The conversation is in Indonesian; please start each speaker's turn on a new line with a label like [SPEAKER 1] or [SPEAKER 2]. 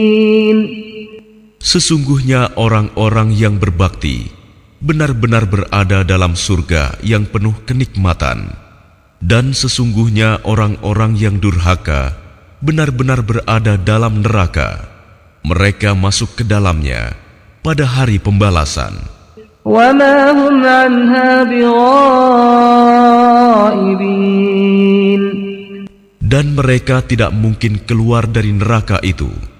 [SPEAKER 1] Sesungguhnya orang-orang yang berbakti benar-benar berada dalam surga yang penuh kenikmatan, dan sesungguhnya orang-orang yang durhaka benar-benar berada dalam neraka. Mereka masuk ke dalamnya pada hari pembalasan.
[SPEAKER 2] وَمَا هُمْ عَنْهَا بِغَائِبِينَ.
[SPEAKER 1] Dan mereka tidak mungkin keluar dari neraka itu.